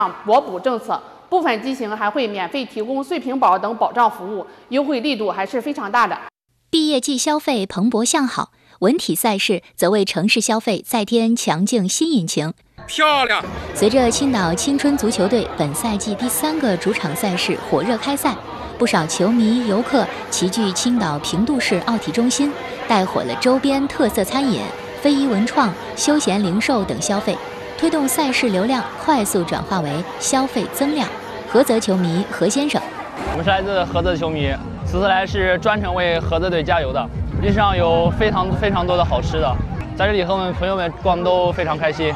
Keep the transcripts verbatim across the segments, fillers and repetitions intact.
博补政策，部分机型还会免费提供碎屏保等保障服务，优惠力度还是非常大的。 毕业季消费蓬勃向好，文体赛事则为城市消费再添强劲新引擎。 漂亮！ 随着青岛青春足球队本赛季第三个主场赛事火热开赛，不少球迷游客齐聚青岛平度市奥体中心，带火了周边特色餐饮、非遗文创、休闲零售等消费，推动赛事流量快速转化为消费增量。菏泽球迷何先生： 我们是来自菏泽球迷，此次来是专程为菏泽队加油的。路上有非常非常多的好吃的，在这里和我们朋友们逛都非常开心。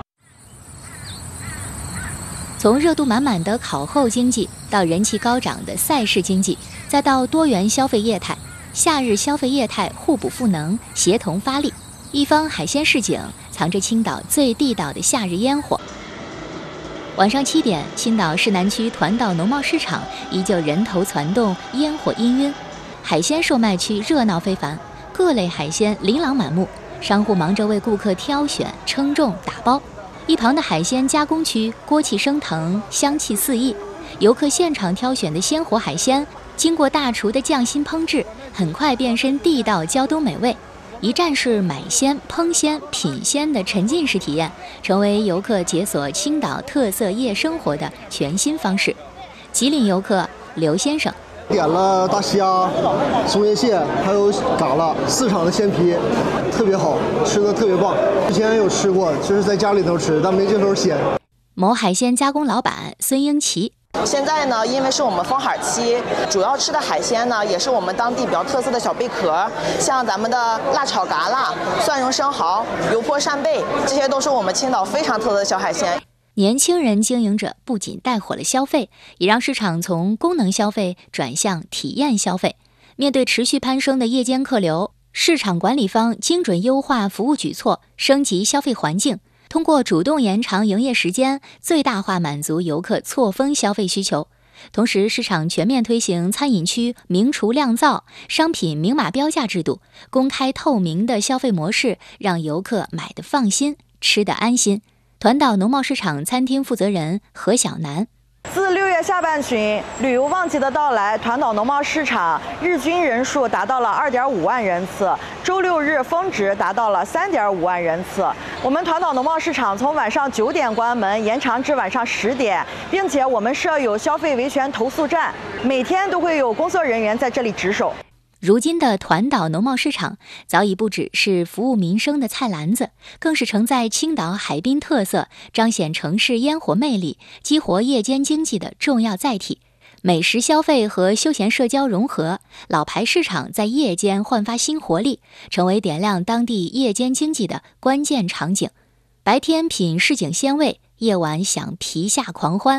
从热度满满的烤后经济到人气高涨的赛事经济，再到多元消费业态，夏日消费业态互补赋能，协同发力。一方海鲜市井藏着青岛最地道的夏日烟火。晚上七点，青岛市南区团岛农贸市场依旧人头攒动，烟火氤氲。海鲜售卖区热闹非凡，各类海鲜琳琅满目，商户忙着为顾客挑选、称重、打包。一旁的海鲜加工区锅气升腾，香气四溢，游客现场挑选的鲜活海鲜，经过大厨的匠心烹制，很快变身地道胶东美味。一站式买鲜、烹鲜、品鲜的沉浸式体验，成为游客解锁青岛特色夜生活的全新方式。吉林游客刘先生点了大虾、松叶蟹，还有嘎啦，四场的鲜皮，特别好，吃的特别棒。之前有吃过，就是在家里头吃，但没这时候鲜。 某海鲜加工老板孙英奇。 现在呢，因为是我们封海期，主要吃的海鲜呢，也是我们当地比较特色的小贝壳，像咱们的辣炒嘎啦、蒜蓉生蚝、油泼扇贝，这些都是我们青岛非常特色的小海鲜。 年轻人经营者不仅带火了消费，也让市场从功能消费转向体验消费。面对持续攀升的夜间客流，市场管理方精准优化服务举措，升级消费环境。通过主动延长营业时间，最大化满足游客错峰消费需求。同时，市场全面推行餐饮区明厨亮灶、商品明码标价制度，公开透明的消费模式，让游客买得放心，吃得安心。团岛农贸市场餐厅负责人何小楠。 自六月下半旬旅游旺季的到来，团岛农贸市场日均人数达到了二点五万人次，周六日峰值达到了三点五万人次。我们团岛农贸市场从晚上九点关门，延长至晚上十点，并且我们设有消费维权投诉站，每天都会有工作人员在这里值守。 如今的团岛农贸市场早已不只是服务民生的菜篮子，更是承载青岛海滨特色、彰显城市烟火魅力、激活夜间经济的重要载体。美食消费和休闲社交融合，老牌市场在夜间焕发新活力，成为点亮当地夜间经济的关键场景。白天品市井鲜味，夜晚享皮下狂欢。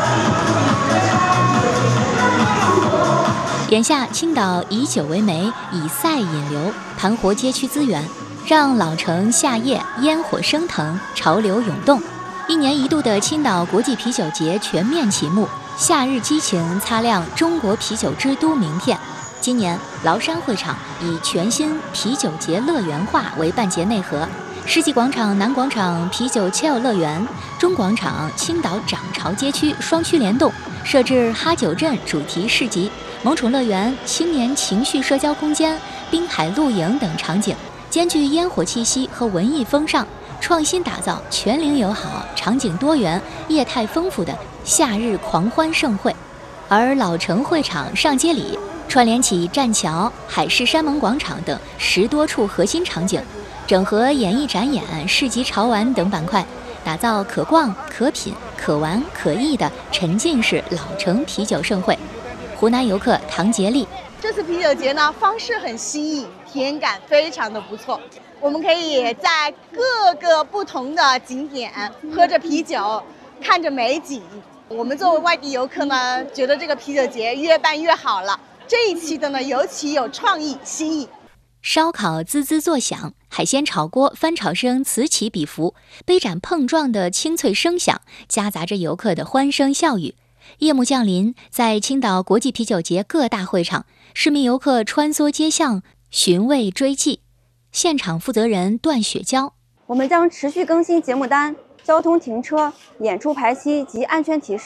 眼下，青岛以酒为媒，以赛引流，盘活街区资源，让老城夏夜烟火升腾，潮流涌动。一年一度的青岛国际啤酒节全面启幕，夏日激情擦亮中国啤酒之都名片。今年，崂山会场以全新啤酒节乐园化为办节内核，世纪广场南广场啤酒 Chill 乐园、中广场青岛涨潮街区双区联动，设置哈酒镇主题市集、萌宠乐园、青年情绪社交空间、滨海露营等场景，兼具烟火气息和文艺风尚，创新打造全龄友好、场景多元、业态丰富的夏日狂欢盛会。而老城会场上街里串联起栈桥、海市山盟广场等十多处核心场景，整合演艺展演、市集潮玩等板块，打造可逛、可品、可玩、可艺的沉浸式老城啤酒盛会。湖南游客唐杰丽： 这次啤酒节呢，方式很新颖，体验感非常的不错。我们可以在各个不同的景点喝着啤酒，看着美景。我们作为外地游客呢，觉得这个啤酒节越办越好了。这一期的呢，尤其有创意新颖。 烧烤滋滋作响，海鲜炒锅翻炒声此起彼伏，杯盏碰撞的清脆声响，夹杂着游客的欢声笑语。夜幕降临，在青岛国际啤酒节各大会场，市民游客穿梭街巷，寻味追记。现场负责人段雪娇： 我们将持续更新节目单， 交通停车、演出排期及安全提示。